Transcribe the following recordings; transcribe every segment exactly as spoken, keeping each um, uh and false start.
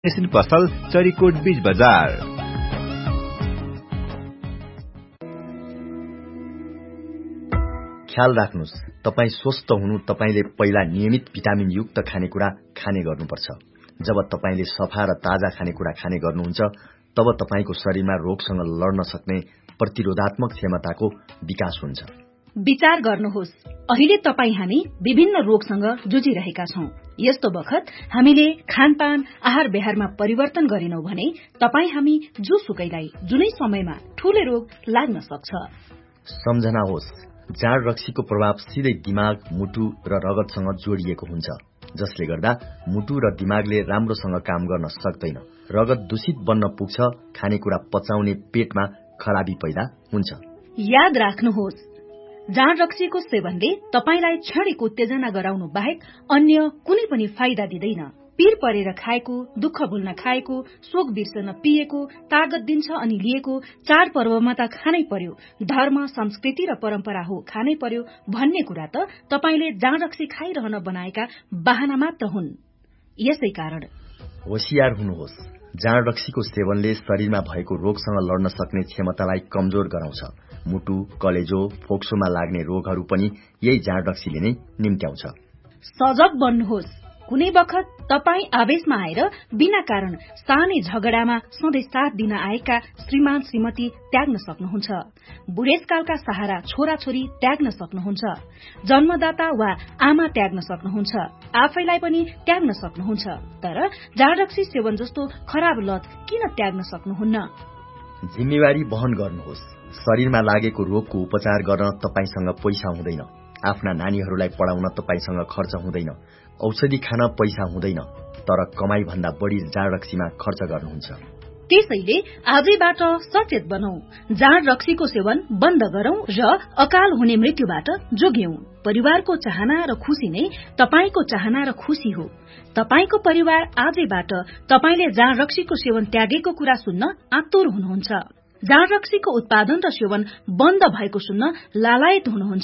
Machine पसल चरीकोट बीज बजार। ख्याल राख्नुस्, तपाई स्वस्थ हुनु तपाईले पहिला नियमित भिटामिन युक्त खानेकुरा खाने गर्नुपर्छ। जब तपाईले सफा र ताजा खानेकुरा खाने गर्नुहुन्छ तब तपाईको शरीरमा रोगसँग लड्न सक्ने प्रतिरोधात्मक क्षमताको विकास हुन्छ। विचार गर्नुहोस्, अहिले तपाई हामी विभिन्न रोगसँग जुझिरहेका छौं। यस्तो बखत हामीले खानपान आहार व्यवहारमा परिवर्तन गरेनौं भने तपाई हामी जोसुकैलाई जुनै समयमा ठूले रोग लाग्न सक्छ। सम्झना होस्, जाँड रक्सीको प्रभाव सिधै दिमाग, मुटु र रगतसँग जोडिएको हुन्छ, जसले गर्दा मुटु र दिमागले राम्रोसँग काम गर्न सक्दैन। रगत दूषित बन्न पुग्छ, खानेकुरा पचाउने पेटमा खराबी पैदा हुन्छ। याद राख्नुहोस्, जाँड रक्सीको सेवनले तपाईलाई क्षणिक उत्तेजना गराउनु बाहेक अन्य कुनै पनि फाइदा दिँदैन। पीर परेर खाएको, दुःख भुल्न खाएको, शोक बिर्सन पिएको, तागत दिन्छ अनि लिएको, चाडपर्वमा त खानै पर्यो, धर्म, संस्कृति र परम्परा हो खानै पर्यो भन्ने कुरा त तपाईले जाँड रक्सी खाइरहन बनाएका बहाना मात्र हुन्। यसै कारण होशियार हुनुहोस्, जाँड रक्सीको सेवनले शरीरमा भएको रोगसँग लड्न सक्ने क्षमतालाई कमजोर गराउँछ। मुटु, कलेजो, फोक्सोमा लाग्ने रोगहरू पनि यही जाँड रक्सीले नै निम्त्याउँछ। सजग बन्नुहोस्, कुनै बखत तपाई आवेशमा आएर बिना कारण सानै झगडामा सधैँ साथ दिन आएका श्रीमान श्रीमती त्याग्न सक्नुहुन्छ। बुढेसकालका सहारा छोराछोरी त्याग्न सक्नुहुन्छ। जन्मदाता वा आमा त्याग्न सक्नुहुन्छ। आफैलाई पनि त्याग्न सक्नुहुन्छ। तर जाँड रक्सी सेवन जस्तो खराब लत किन त्याग्न सक्नुहुन्न? जिम्मेवारी वहन गर्नुहोस्। शरीरमा लागेको रोगको उपचार गर्न तपाईसँग पैसा हुँदैन। आफ्ना नानीहरूलाई पढाउन तपाईसँग खर्च हुँदैन। औषधि खान पैसा हुँदैन, तर कमाई भन्दा बढी जाँड रक्सीमा खर्च गर्नुहुन्छ। त्यसैले आजैबाट सचेत बनौं, जाँड रक्सीको सेवन बन्द गरौं र अकाल हुने मृत्युबाट जोग्यौं। परिवारको चाहना र खुशी नै तपाईको चाहना र खुशी हो। तपाईको परिवार आजैबाट तपाईले जाँड रक्सीको सेवन त्यागेको कुरा सुन्न आतुर हुनुहुन्छ। जाँड रक्सीको उत्पादन र सेवन बन्द भएको सुन्न लालायत हुनुहुन्छ।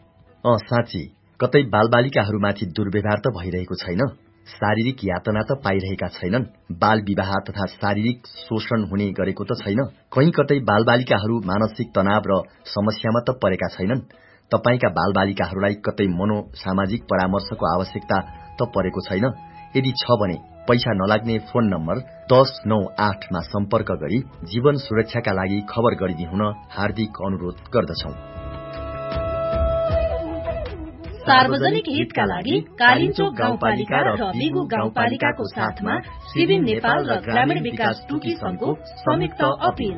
अँ साँच्ची, कतै बालबालिकाहरूमाथि दुर्व्यवहार त भइरहेको छैन? शारीरिक यातना त पाइरहेका छैनन्? बाल विवाह तथा शारीरिक शोषण हुने गरेको त छैन? कहीँ कतै बालबालिकाहरू मानसिक तनाव र समस्यामा त परेका छैनन्? तपाईका बालबालिकाहरूलाई कतै मनोसामाजिक परामर्शको आवश्यकता त परेको छैन? यदि छ भने पैसा नलाग्ने फोन नम्बर दस नौ आठमा सम्पर्क गरी जीवन सुरक्षाका लागि खबर गरिदिनुहुन हार्दिक अनुरोध गर्दछौं। सार्वजनिक हितका लागि कालिन्चोक गाउँपालिका र बिगु गाउँपालिकाको साथमा सिभिन नेपाल र ग्रामीण विकास टुकी संघको संयुक्त अपील।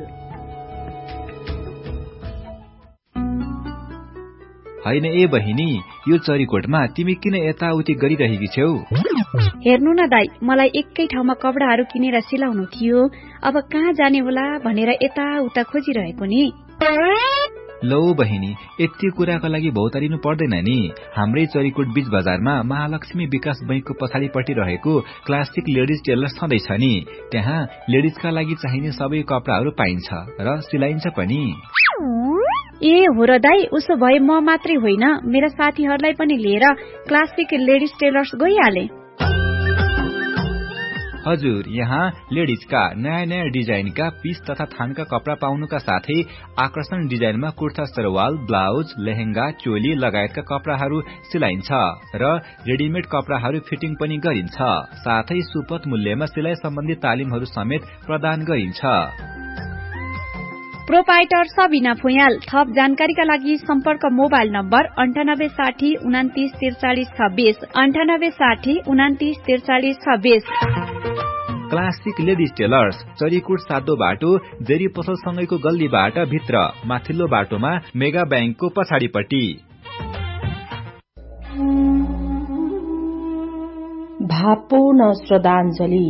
हैन ए बहिनी, यो चरीकोटमा तिमी किन यताउति गरिरहेकी छेउ? हेर्नु न दाइ, मलाई एकै ठाउँमा कपडाहरू किनेर सिलाउनु थियो। अब कहाँ जाने होला भनेर यताउता खोजिरहेको नि। लौ बहिनी, यति कुराको लागि भौतारिनु पर्दैन नि। हाम्रै चरीकोट बीच बजारमा महालक्ष्मी विकास बैंकको पछाडिपट्टि रहेको क्लासिक लेडिज टेलर छँदैछ नि। त्यहाँ लेडिजका लागि चाहिने सबै कपडाहरू पाइन्छ र सिलाइन्छ पनि। ए हो र दाइ, उसो भए म मात्रै होइन, मेरा साथीहरूलाई पनि लिएर क्लासिक लेडिज टेलर्स गइहाले। हजुर, यहाँ लेडिजका नयाँ नयाँ डिजाइनका पीस तथा थानका कपडा पाउनुका साथै आकर्षण डिजाइनमा कुर्ता सरवाल, ब्लाउज, लेहेंगा, चोली लगायतका कपडाहरू सिलाइन्छ र रेडिमेड कपडाहरू फिटिङ पनि गरिन्छ। साथै सुपथ मूल्यमा सिलाइ सम्बन्धी तालिमहरू समेत प्रदान गरिन्छ। प्रोपाइटर सबिना फुयाल। थप जानकारीका लागि सम्पर्क मोबाइल नम्बर अन्ठानब्बे साठी उनातिस त्रिचालिस छब्बीस अन्ठानब्बे साठी उनातिस त्रिचालिस छब्बीस। क्लासिक लेडिज टेलर्स, चरीकोट सातो बाटो, जेरी पसलसँगैको गल्लीबाट भित्र, माथिल्लो बाटोमा मेगा ब्याङ्कको पछाडिपट्टि। भावपूर्ण श्रद्धाञ्जली।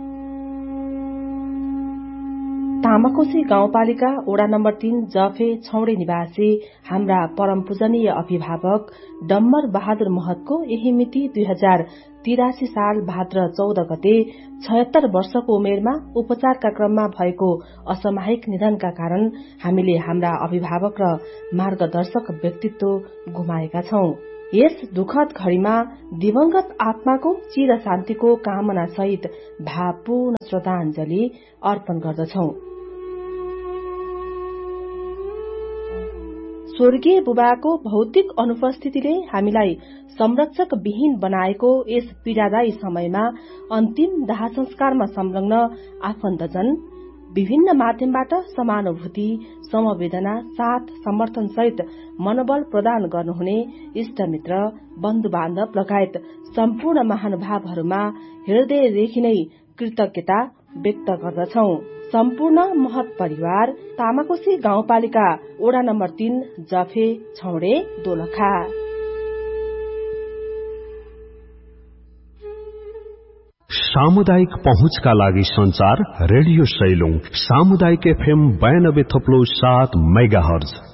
तामाकोशी गाउँपालिका वडा नम्बर तीन जफे छौडे निवासी हाम्रा परम पूजनीय अभिभावक डम्बर बहादुर महतको यही मिति दुई हजार तिरासी साल भाद्र चौध गते छयत्तर वर्षको उमेरमा उपचारका क्रममा भएको असामयिक निधनका कारण हामीले हाम्रा अभिभावक र मार्गदर्शक व्यक्तित्व गुमाएका छौं। यस दुखद घड़ीमा दिवंगत आत्माको चिर शान्तिको कामना सहित भावपूर्ण श्रद्धाञ्जली अर्पण गर्दछौ। स्वर्गीय बुबाको भौतिक अनुपस्थितिले हामीलाई संरक्षक विहीन बनाएको यस पीड़ादायी समयमा अन्तिम दाह संस्कारमा संलग्न आफन्तजन विभिन्न माध्यमबाट समानुभूति, समवेदना साथ समर्थन सहित मनोबल प्रदान गर्नुहुने इष्टमित्र, बन्धु बान्धव लगायत सम्पूर्ण महानुभावहरूमा हृदयदेखि नै कृतज्ञता व्यक्त गर्दछौ। सम्पूर्ण महत परिवार, तामाकोशी गाउँपालिका वडा नम्बर तीन, जफे, छौडे, दोलखा। सामुदायिक पहुँचका लागि संचार रेडियो सैलुङ सामुदायिक एफएम बयानब्बे थप्लो सात मेगाहर्ज।